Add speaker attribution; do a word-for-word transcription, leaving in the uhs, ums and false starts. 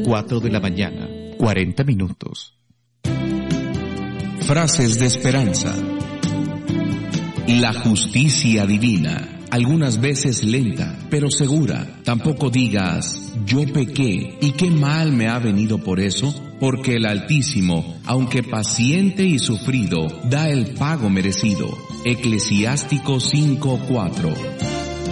Speaker 1: cuatro de la mañana, cuarenta minutos.
Speaker 2: Frases de esperanza. La justicia divina, algunas veces lenta, pero segura. Tampoco digas, yo pequé, ¿y qué mal me ha venido por eso? Porque el Altísimo, aunque paciente y sufrido, da el pago merecido. Eclesiástico cinco cuatro.